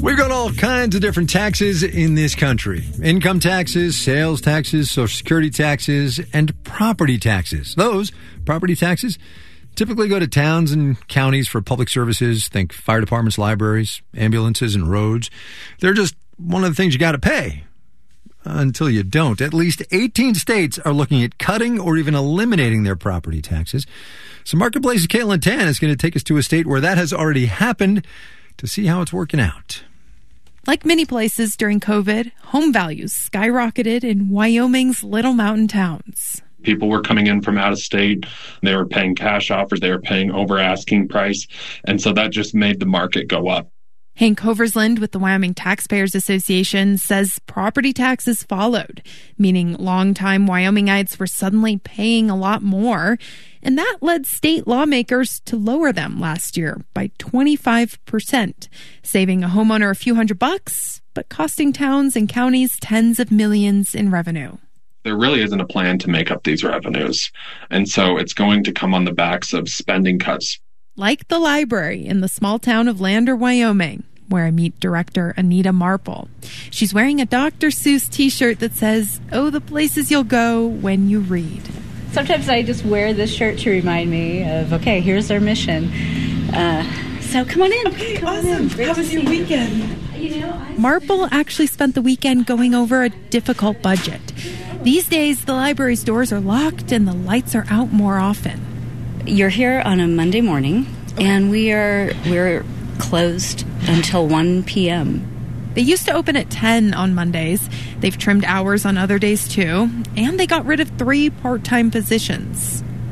We've got all kinds of different taxes in this country. Income taxes, sales taxes, Social Security taxes, and property taxes. Those property taxes typically go to towns and counties for public services. Think fire departments, libraries, ambulances, and roads. They're just one of the things you got to pay until you don't. At least 18 states are looking at cutting or even eliminating their property taxes. So Marketplace's Caitlin Tan is going to take us to a state where that has already happened to see how it's working out. Like many places during COVID, home values skyrocketed in Wyoming's little mountain towns. People were coming in from out of state. They were paying cash offers. They were paying over asking price. And so that just made the market go up. Hank Hoversland with the Wyoming Taxpayers Association says property taxes followed, meaning longtime Wyomingites were suddenly paying a lot more. And that led state lawmakers to lower them last year by 25%, saving a homeowner a few $100, but costing towns and counties tens of millions in revenue. There really isn't a plan to make up these revenues. And so it's going to come on the backs of spending cuts. Like the library in the small town of Lander, Wyoming, where I meet director Anita Marple. She's wearing a Dr. Seuss t-shirt that says, "Oh, the places you'll go when you read." Sometimes I just wear this shirt to remind me of, okay, here's our mission. So come on in. Okay, come awesome. How was your weekend? Marple actually spent the weekend going over a difficult budget. These days, the library's doors are locked and the lights are out more often. You're here on a Monday morning, and we're closed until 1 p.m. They used to open at 10 on Mondays. They've trimmed hours on other days, too. And they got rid of 3 part-time positions.